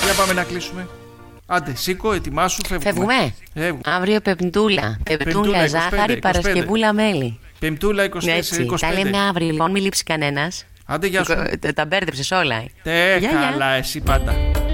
Για πάμε να κλείσουμε. Άντε, σήκω, ετοιμάσου, φεύγουμε. Αύριο πεμπτούλα. Πεμπτούλα ζάχαρη, 25. Παρασκευούλα μέλι. Πεμπτούλα 24-25. Τα λέμε αύριο λοιπόν, μην λείψει κανένας. Άντε, γεια σου. Τα μπέρδεψες όλα. Καλά, εσύ πάντα.